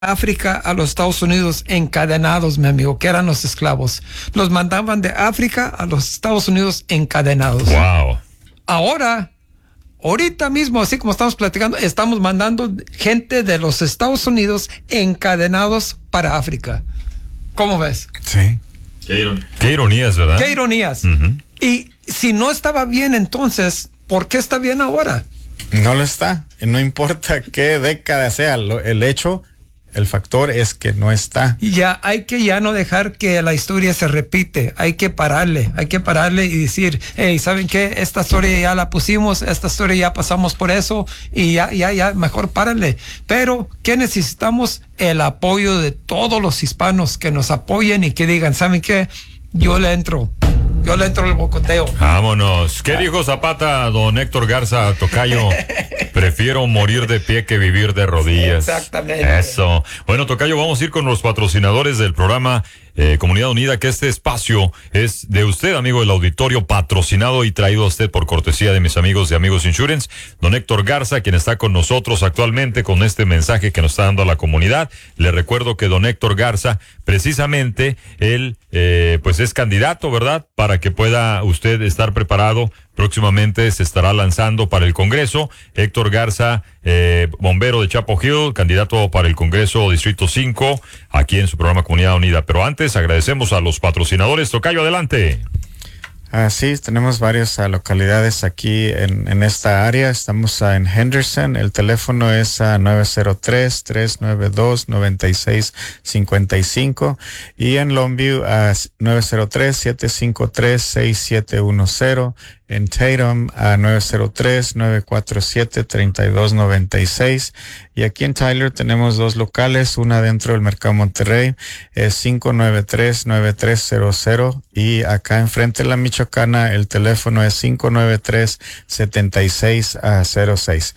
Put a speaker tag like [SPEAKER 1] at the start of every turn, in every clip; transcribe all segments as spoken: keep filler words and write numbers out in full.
[SPEAKER 1] África a los Estados Unidos encadenados, mi amigo, que eran los esclavos. Los mandaban de África a los Estados Unidos encadenados.
[SPEAKER 2] Wow.
[SPEAKER 1] Ahora, ahorita mismo, así como estamos platicando, estamos mandando gente de los Estados Unidos encadenados para África. ¿Cómo ves?
[SPEAKER 3] Sí.
[SPEAKER 2] Qué, iron- Qué ironías, ¿verdad?
[SPEAKER 1] Qué ironías.
[SPEAKER 2] Uh-huh.
[SPEAKER 1] Y si no estaba bien entonces, ¿por qué está bien ahora?
[SPEAKER 3] No lo está. No importa qué década sea, lo, el hecho, el factor es que no está.
[SPEAKER 1] Y ya hay que ya no dejar que la historia se repite. Hay que pararle, hay que pararle y decir, hey, ¿saben qué? Esta historia ya la pusimos, esta historia ya pasamos por eso y ya, ya, ya, mejor párale. Pero, ¿qué necesitamos? El apoyo de todos los hispanos que nos apoyen y que digan, ¿saben qué? Yo le entro. Yo le entro el bocoteo.
[SPEAKER 2] Vámonos. ¿Qué dijo Zapata, don Héctor Garza, tocayo? Prefiero morir de pie que vivir de rodillas.
[SPEAKER 1] Exactamente.
[SPEAKER 2] Eso. Bueno, tocayo, vamos a ir con los patrocinadores del programa eh, Comunidad Unida, que este espacio es de usted, amigo del auditorio, patrocinado y traído a usted por cortesía de mis amigos de Amigos Insurance. Don Héctor Garza, quien está con nosotros actualmente con este mensaje que nos está dando a la comunidad. Le recuerdo que don Héctor Garza, precisamente, él, eh, pues es candidato, ¿verdad? Para que pueda usted estar preparado. Próximamente se estará lanzando para el Congreso. Héctor Garza, eh, bombero de Chapel Hill, candidato para el Congreso Distrito cinco, aquí en su programa Comunidad Unida. Pero antes agradecemos a los patrocinadores. Tocayo, adelante.
[SPEAKER 3] Ah, sí, tenemos varias uh, localidades aquí en, en esta área. Estamos uh, en Henderson. El teléfono es uh, nueve cero tres, tres nueve dos, nueve seis cinco cinco. Y en Longview, uh, nueve cero tres, siete cinco tres, seis siete uno cero. En Tatum, a nueve cero tres, nueve cuatro siete, tres dos nueve seis. Y aquí en Tyler tenemos dos locales, una dentro del Mercado Monterrey, es cinco nueve tres, nueve tres cero cero. Y acá enfrente de la Michoacana, el teléfono es cinco nueve tres, siete seis cero seis.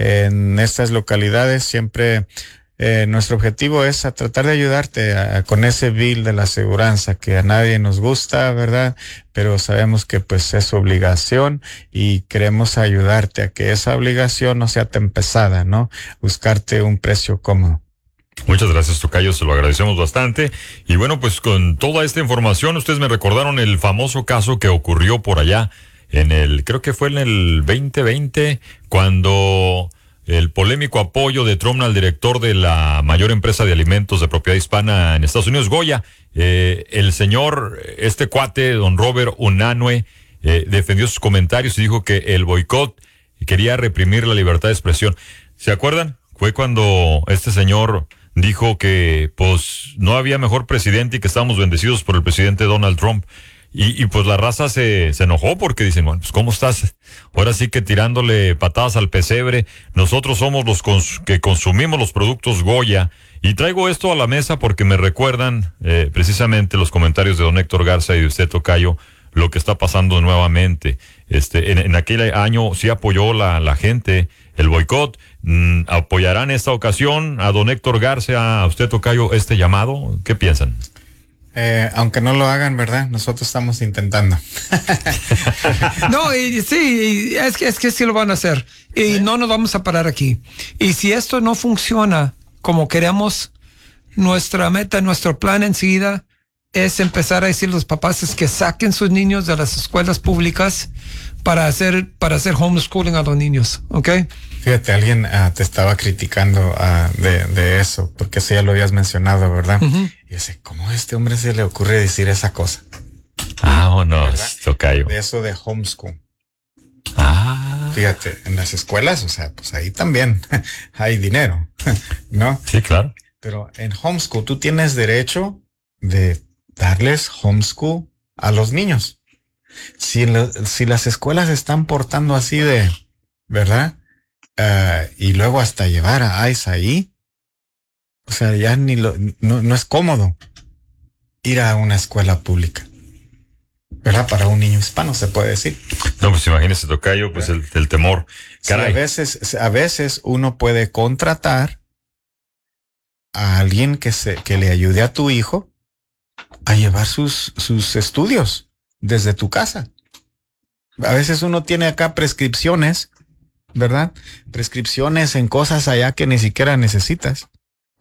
[SPEAKER 3] En estas localidades siempre... Eh, nuestro objetivo es a tratar de ayudarte a, a, con ese bill de la aseguranza que a nadie nos gusta, ¿verdad? Pero sabemos que pues es obligación y queremos ayudarte a que esa obligación no sea tan pesada, ¿no? Buscarte un precio cómodo.
[SPEAKER 2] Muchas gracias, tocayo, se lo agradecemos bastante. Y bueno, pues con toda esta información, ustedes me recordaron el famoso caso que ocurrió por allá en el, creo que fue en el veinte veinte, cuando... el polémico apoyo de Trump al director de la mayor empresa de alimentos de propiedad hispana en Estados Unidos, Goya. Eh, el señor, este cuate, don Robert Unanue, eh, defendió sus comentarios y dijo que el boicot quería reprimir la libertad de expresión. ¿Se acuerdan? Fue cuando este señor dijo que pues no había mejor presidente y que estábamos bendecidos por el presidente Donald Trump. Y, y pues la raza se, se enojó porque dicen, bueno, pues ¿cómo estás? Ahora sí que tirándole patadas al pesebre. Nosotros somos los cons- que consumimos los productos Goya. Y traigo esto a la mesa porque me recuerdan eh, precisamente los comentarios de don Héctor Garza y de usted, tocayo, lo que está pasando nuevamente. Este, en, en aquel año sí apoyó la, la gente el boicot. Mm, ¿Apoyarán esta ocasión a don Héctor Garza, a usted, tocayo, este llamado? ¿Qué piensan?
[SPEAKER 3] Eh, aunque no lo hagan, ¿verdad? Nosotros estamos intentando.
[SPEAKER 1] No, y sí, es que, es que sí lo van a hacer. Y no nos vamos a parar aquí. Y si esto no funciona como queremos, nuestra meta, nuestro plan enseguida es empezar a decir a los papás es que saquen sus niños de las escuelas públicas para hacer, para hacer homeschooling a los niños, ¿ok?
[SPEAKER 3] Fíjate, alguien uh, te estaba criticando uh, de, de eso, porque eso ya lo habías mencionado, ¿verdad? Uh-huh. Y dice, ¿cómo a este hombre se le ocurre decir esa cosa?
[SPEAKER 2] Vámonos, tocayo.
[SPEAKER 3] De eso de homeschool.
[SPEAKER 2] Ah.
[SPEAKER 3] Fíjate, en las escuelas, o sea, pues ahí también hay dinero, ¿no?
[SPEAKER 2] Sí, claro.
[SPEAKER 3] Pero en homeschool tú tienes derecho de darles homeschool a los niños. Si, lo, si las escuelas están portando así de, ¿verdad? Uh, y luego hasta llevar a ICE ahí, o sea, ya ni lo, no, no es cómodo ir a una escuela pública, ¿verdad? Para un niño hispano se puede decir.
[SPEAKER 2] No, pues imagínese, tocayo, pues el, el temor. Caray.
[SPEAKER 3] Sí, a veces, a veces uno puede contratar a alguien que se, que le ayude a tu hijo a llevar sus, sus estudios desde tu casa. A veces uno tiene acá prescripciones, ¿verdad? Prescripciones en cosas allá que ni siquiera necesitas.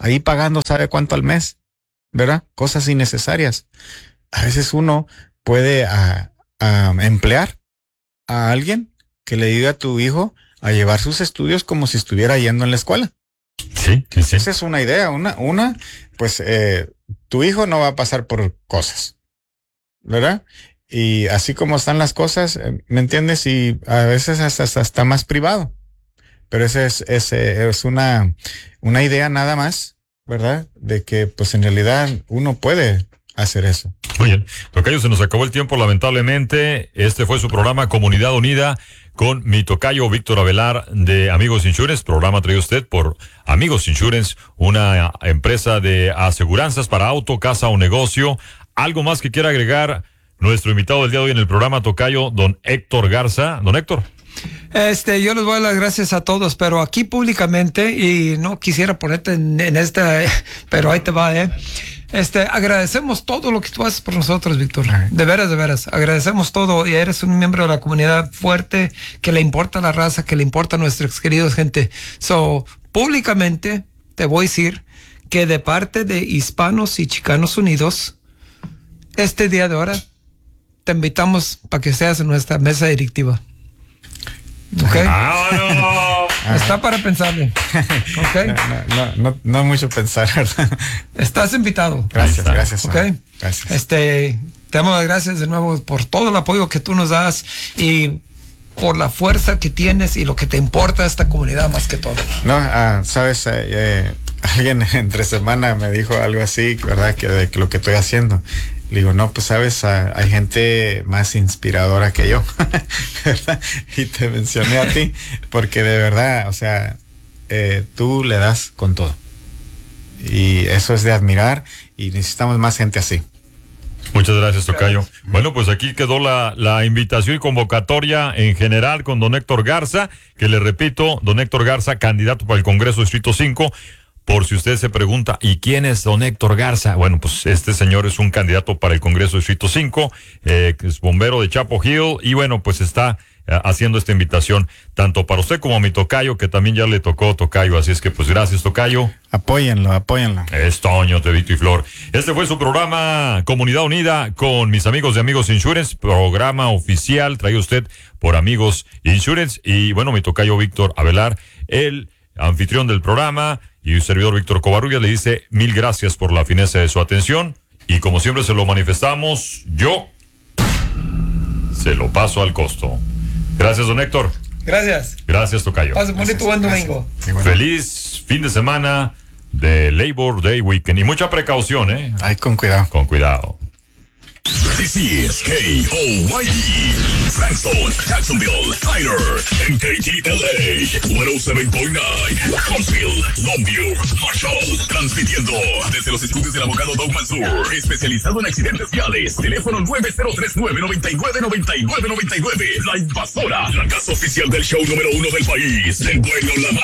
[SPEAKER 3] ahí pagando sabe cuánto al mes, ¿verdad? Cosas innecesarias. A veces uno puede a, a emplear a alguien que le diga a tu hijo a llevar sus estudios como si estuviera yendo en la escuela.
[SPEAKER 2] Sí, sí, sí.
[SPEAKER 3] Esa es una idea. Una, una pues eh, tu hijo no va a pasar por cosas, ¿verdad? Y así como están las cosas, ¿me entiendes? Y a veces hasta, hasta está más privado. Pero esa es, es, es una, una idea nada más, ¿verdad? De que pues en realidad uno puede hacer eso.
[SPEAKER 2] Muy bien. Tocayo, se nos acabó el tiempo, lamentablemente. Este fue su programa Comunidad Unida con mi tocayo Víctor Avelar de Amigos Insurance, programa traído usted por Amigos Insurance, una empresa de aseguranzas para auto, casa o negocio. ¿Algo más que quiera agregar nuestro invitado del día de hoy en el programa, tocayo, don Héctor Garza? Don Héctor.
[SPEAKER 1] Este, yo les doy las gracias a todos, pero aquí públicamente, y no quisiera ponerte en, en esta, pero ahí te va, eh. Este, agradecemos todo lo que tú haces por nosotros, Víctor. De veras, de veras. Agradecemos todo y eres un miembro de la comunidad fuerte, que le importa la raza, que le importa a nuestros queridos gente. So, públicamente te voy a decir que de parte de Hispanos y Chicanos Unidos, este día de ahora te invitamos para que seas en nuestra mesa directiva. ¿Ok?
[SPEAKER 2] ¡Ah, no!
[SPEAKER 1] Está para pensarle. ¿Ok?
[SPEAKER 3] No, no, no, no mucho pensar, ¿verdad?
[SPEAKER 1] Estás invitado.
[SPEAKER 3] Gracias, gracias.
[SPEAKER 1] ¿Ok?
[SPEAKER 3] Gracias.
[SPEAKER 1] Este, te damos las gracias de nuevo por todo el apoyo que tú nos das y por la fuerza que tienes y lo que te importa a esta comunidad más que todo.
[SPEAKER 3] No, uh, sabes, eh, eh, alguien entre semana me dijo algo así, ¿verdad? Que de que lo que estoy haciendo. Le digo, no, pues sabes, uh, hay gente más inspiradora que yo, ¿verdad? Y te mencioné a ti, porque de verdad, o sea, eh, tú le das con todo. Y eso es de admirar y necesitamos más gente así.
[SPEAKER 2] Muchas gracias, tocayo. Bueno, pues aquí quedó la, la invitación y convocatoria en general con don Héctor Garza, que le repito, don Héctor Garza, candidato para el Congreso Distrito cinco. Por si usted se pregunta, ¿y quién es don Héctor Garza? Bueno, pues este señor es un candidato para el Congreso Distrito cinco, eh, que es bombero de Chapel Hill, y bueno, pues está eh, haciendo esta invitación tanto para usted como a mi tocayo, que también ya le tocó tocayo, así es que pues gracias, tocayo.
[SPEAKER 3] Apóyenlo, apóyenlo.
[SPEAKER 2] Es Toño, Tedito y Flor. Este fue su programa Comunidad Unida con mis amigos de Amigos Insurance, programa oficial traído usted por Amigos Insurance, y bueno, mi tocayo Víctor Avelar, el anfitrión del programa, y un servidor Víctor Covarrubias le dice mil gracias por la fineza de su atención, y como siempre se lo manifestamos, yo se lo paso al costo. Gracias, don Héctor.
[SPEAKER 1] Gracias.
[SPEAKER 2] Gracias, tocayo.
[SPEAKER 1] Pase bonito buen domingo.
[SPEAKER 2] Feliz fin de semana de Labor Day Weekend, y mucha precaución, ¿eh?
[SPEAKER 3] Ay, con cuidado.
[SPEAKER 2] Con cuidado.
[SPEAKER 4] This is K O Y E, Frankston, Jacksonville, Tyler, and K T L A, ciento siete punto nueve, Huntsville, Longview, Marshall, transmitiendo desde los estudios del abogado Doug Mansour, especializado en accidentes viales, teléfono nueve cero tres nueve, nueve nueve nueve nueve nueve nueve, La Invasora, la casa oficial del show número uno del país, el bueno, la mala.